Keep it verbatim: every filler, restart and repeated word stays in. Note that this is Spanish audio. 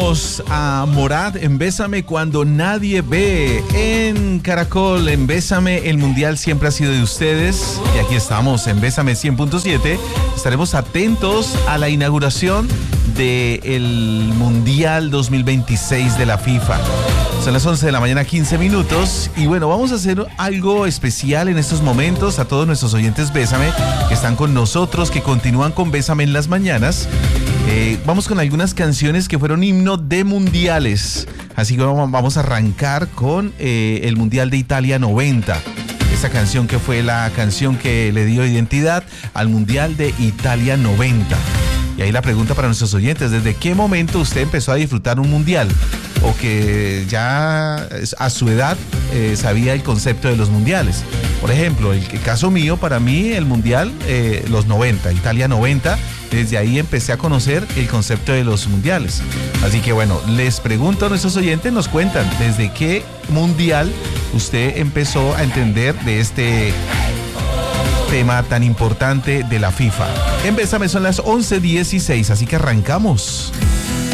Tenemos a Morat en Bésame cuando nadie ve. En Caracol, en Bésame, el mundial siempre ha sido de ustedes. Y aquí estamos en Bésame cien punto siete. Estaremos atentos a la inauguración del Mundial dos mil veintiséis de la FIFA. Son las once de la mañana, quince minutos. Y bueno, vamos a hacer algo especial en estos momentos a todos nuestros oyentes Bésame que están con nosotros, que continúan con Bésame en las mañanas. Eh, vamos con algunas canciones que fueron himno de mundiales. Así que vamos a arrancar con eh, el Mundial de Italia noventa. Esa canción que fue la canción que le dio identidad al Mundial de Italia noventa. Y ahí la pregunta para nuestros oyentes: ¿desde qué momento usted empezó a disfrutar un mundial? O que ya a su edad eh, sabía el concepto de los mundiales. Por ejemplo, el, el caso mío, para mí el mundial, eh, los noventa, Italia noventa, desde ahí empecé a conocer el concepto de los mundiales. Así que bueno, les pregunto a nuestros oyentes, nos cuentan desde qué mundial usted empezó a entender de este tema tan importante de la FIFA. En Bésame son las once dieciséis, así que arrancamos.